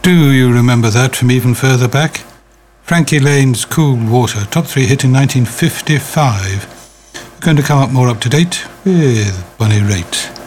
Do you remember that from even further back? Frankie Lane's Cool Water, top 3 hit in 1955. We're going to come up more up to date with Bonnie Raitt.